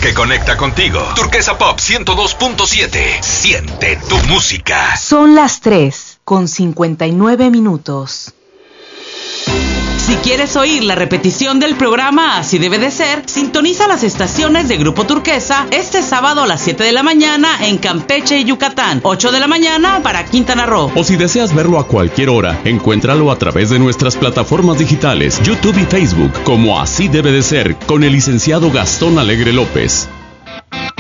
que conecta contigo. Turquesa Pop 102.7. Siente tu música. Son las 3:59. Si quieres oír la repetición del programa Así Debe de Ser, sintoniza las estaciones de Grupo Turquesa este sábado a las 7 de la mañana en Campeche y Yucatán, 8 de la mañana para Quintana Roo. O si deseas verlo a cualquier hora, encuéntralo a través de nuestras plataformas digitales, YouTube y Facebook, como Así Debe de Ser, con el licenciado Gastón Alegre López.